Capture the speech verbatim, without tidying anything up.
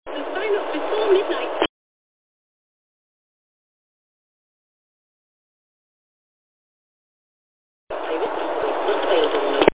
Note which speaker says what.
Speaker 1: To sign up before midnight. Private, not available.